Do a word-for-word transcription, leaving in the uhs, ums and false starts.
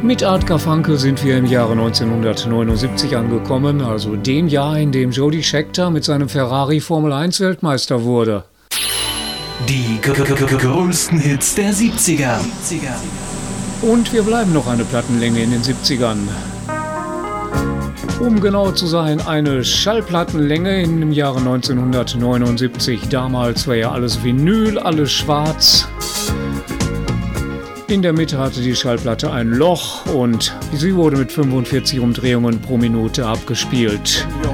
Mit Art Garfunkel sind wir im Jahre neunzehnhundertneunundsiebzig angekommen, also dem Jahr, in dem Jody Scheckter mit seinem Ferrari Formel eins Weltmeister wurde. Die g- g- g- größten Hits der siebziger. Und wir bleiben noch eine Plattenlänge in den siebzigern. Um genau zu sein, eine Schallplattenlänge im Jahre neunzehnhundertneunundsiebzig. Damals war ja alles Vinyl, alles schwarz. In der Mitte hatte die Schallplatte ein Loch und sie wurde mit fünfundvierzig Umdrehungen pro Minute abgespielt.